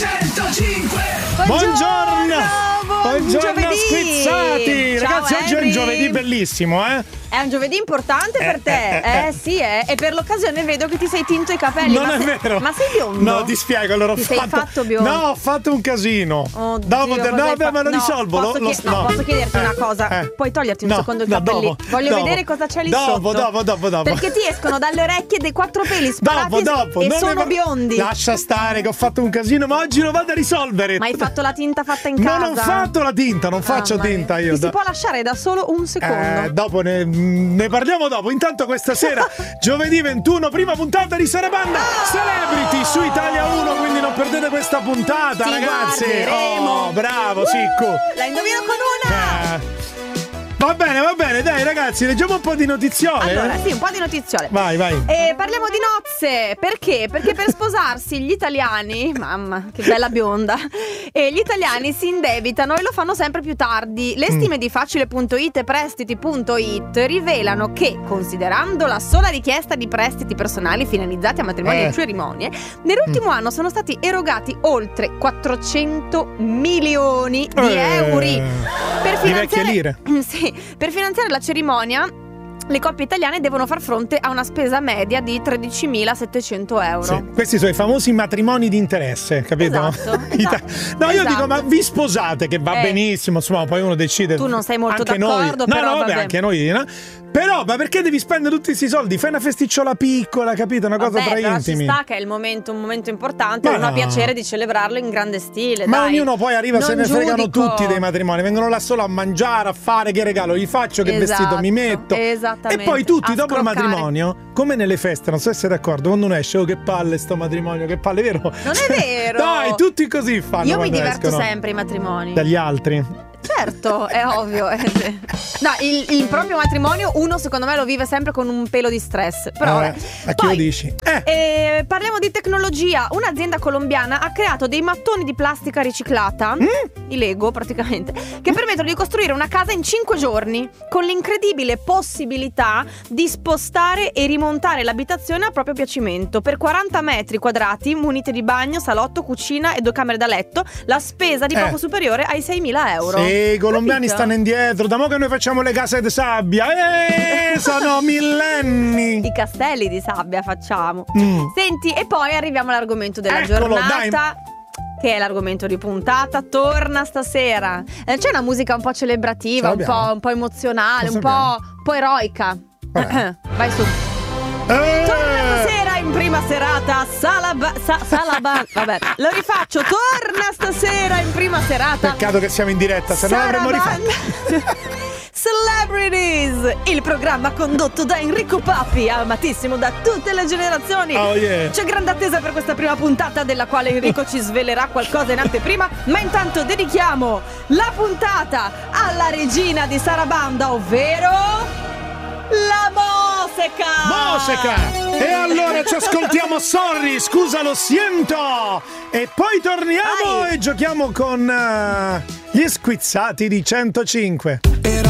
105. Buongiorno. Buongiorno giovedì. squizzati. Ciao, ragazzi, oggi è un Henry. giovedì bellissimo, È un giovedì importante per te. Sì, e per l'occasione vedo che ti sei tinto i capelli. Non ma è vero. Ma sei biondo? No, ti spiego. Allora, Ti sei fatto biondo? No, ho fatto un casino. Oddio, Dopo cosa no, hai vabbè, ma lo no, risolvo. posso chiederti una cosa? Puoi toglierti un secondo i capelli? Voglio vedere cosa c'è lì sotto. Dopo. Perché ti escono dalle orecchie dei 4 peli sparati Dopo. e Non sono ne biondi. Lascia stare che ho fatto un casino, ma oggi lo vado a risolvere. Ma hai fatto la tinta fatta in casa? Non ho fatto la tinta, non faccio tinta io. Ti si può lasciare da solo un secondo. Dopo ne parliamo dopo. Intanto questa sera, giovedì 21, prima puntata di Sarabanda Celebrity su Italia 1, quindi non perdete questa puntata, Ti ragazzi. guarderemo. Oh, bravo, Sicco. La indovino con una. Va bene, dai ragazzi, leggiamo un po' di notiziole. Allora, sì, un po' di notiziole. Vai. Parliamo di nozze. Perché? Perché per sposarsi gli italiani, mamma, che bella bionda, gli italiani si indebitano e lo fanno sempre più tardi. Le stime di Facile.it e Prestiti.it rivelano che, considerando la sola richiesta di prestiti personali finalizzati a matrimoni e cerimonie, nell'ultimo anno sono stati erogati oltre 400 milioni di euro. Per Di vecchie lire. Sì, per finanziare la cerimonia le coppie italiane devono far fronte a una spesa media di 13.700 euro. Sì, questi sono i famosi matrimoni di interesse, capito? Esatto. Io dico, ma vi sposate, che va benissimo, insomma, poi uno decide. Tu non sei molto anche d'accordo, noi. però No, vabbè, vabbè. anche noi, no? Però, ma perché devi spendere tutti questi soldi? Fai una festicciola piccola, capito? Una cosa tra però intimi. ci sta che è un momento importante, Ma uno ha no. piacere di celebrarlo in grande stile. Ma dai. ognuno poi arriva, Non se ne fregano giudico. tutti dei matrimoni. Vengono là solo a mangiare, a fare, che regalo gli faccio, che vestito mi metto. Esattamente. E poi tutti A dopo il scroccare. matrimonio, come nelle feste, non so se siete d'accordo, quando uno esce, oh che palle sto matrimonio, che palle, vero? Non è vero. Dai, tutti così fanno. Io mi quando diverto escono sempre ai matrimoni. dagli altri. Certo, è ovvio. No, il proprio matrimonio uno secondo me lo vive sempre con un pelo di stress. Però A chi lo dici? parliamo di tecnologia. Un'azienda colombiana ha creato dei mattoni di plastica riciclata, i Lego praticamente, che permettono di costruire una casa in 5 giorni, con l'incredibile possibilità di spostare e rimontare l'abitazione a proprio piacimento. Per 40 metri quadrati, munite di bagno, salotto, cucina e 2 camere da letto, la spesa di poco superiore ai 6.000 euro. Sì, i colombiani Capito? stanno indietro. Da mo' che noi facciamo le case di sabbia. Sono millenni. I castelli di sabbia facciamo. Mm. Senti, e poi arriviamo all'argomento della Eccolo, giornata. dai. Che è l'argomento di puntata, torna stasera. C'è una musica un po' celebrativa, un po' emozionale, un po' eroica. Vai su. Torna stasera in prima serata Salaban. Vabbè, lo rifaccio. Torna stasera in prima serata. Peccato che siamo in diretta, se no l'avremmo rifatto. Celebrities, il programma condotto da Enrico Papi, amatissimo da tutte le generazioni. Oh yeah. C'è grande attesa per questa prima puntata, della quale Enrico ci svelerà qualcosa in anteprima. Ma intanto dedichiamo la puntata alla regina di Sarabanda, ovvero la Moseca. E allora ci ascoltiamo Sorry, scusa lo siento. E poi torniamo e giochiamo con gli squizzati di 105.